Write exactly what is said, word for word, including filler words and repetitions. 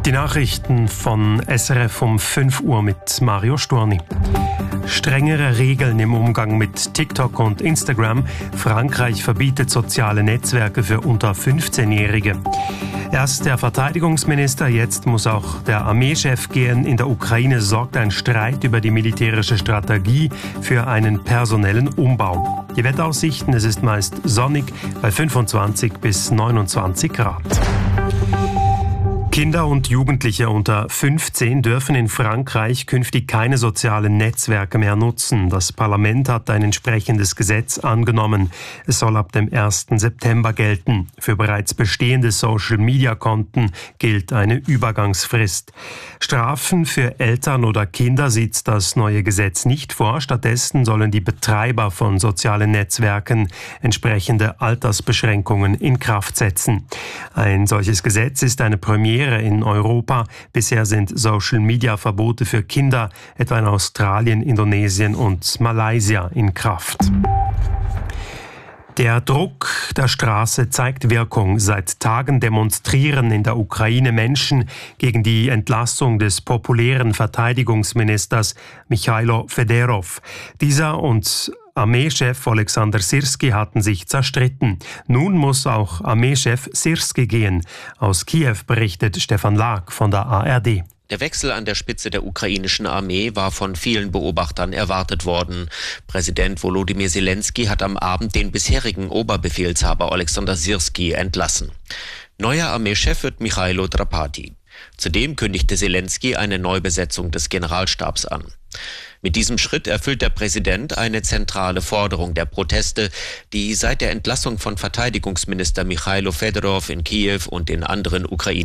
Die Nachrichten von S R F um fünf Uhr mit Mario Storni. Strengere Regeln im Umgang mit TikTok und Instagram. Frankreich verbietet soziale Netzwerke für unter fünfzehnjährige. Erst der Verteidigungsminister, jetzt muss auch der Armeechef gehen. In der Ukraine sorgt ein Streit über die militärische Strategie für einen personellen Umbau. Die Wetteraussichten, es ist meist sonnig bei fünfundzwanzig bis neunundzwanzig Grad. Kinder und Jugendliche unter fünfzehn dürfen in Frankreich künftig keine sozialen Netzwerke mehr nutzen. Das Parlament hat ein entsprechendes Gesetz angenommen. Es soll ab dem ersten September gelten. Für bereits bestehende Social-Media-Konten gilt eine Übergangsfrist. Strafen für Eltern oder Kinder sieht das neue Gesetz nicht vor. Stattdessen sollen die Betreiber von sozialen Netzwerken entsprechende Altersbeschränkungen in Kraft setzen. Ein solches Gesetz ist eine Premiere in Europa. Bisher sind Social-Media-Verbote für Kinder etwa in Australien, Indonesien und Malaysia in Kraft. Der Druck der Straße zeigt Wirkung. Seit Tagen demonstrieren in der Ukraine Menschen gegen die Entlassung des populären Verteidigungsministers Michailo Fedorov. Dieser und Armeechef Alexander Syrski hatten sich zerstritten. Nun muss auch Armeechef Syrski gehen. Aus Kiew berichtet Stefan Lag von der A R D. Der Wechsel an der Spitze der ukrainischen Armee war von vielen Beobachtern erwartet worden. Präsident Volodymyr Zelensky hat am Abend den bisherigen Oberbefehlshaber Alexander Syrski entlassen. Neuer Armeechef wird Michailo Drapati. Zudem kündigte Zelensky eine Neubesetzung des Generalstabs an. Mit diesem Schritt erfüllt der Präsident eine zentrale Forderung der Proteste, die seit der Entlassung von Verteidigungsminister Michailo Fedorov in Kiew und in anderen Ukraine